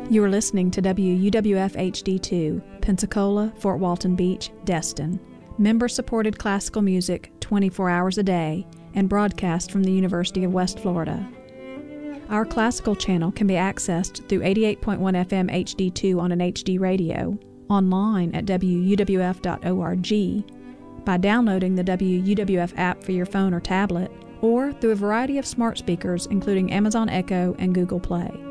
You are listening to WUWF HD2, Pensacola, Fort Walton Beach, Destin. Member-supported classical music 24 hours a day and broadcast from the University of West Florida. Our classical channel can be accessed through 88.1 FM HD2 on an HD radio, online at wuwf.org, by downloading the WUWF app for your phone or tablet, or through a variety of smart speakers including Amazon Echo and Google Play.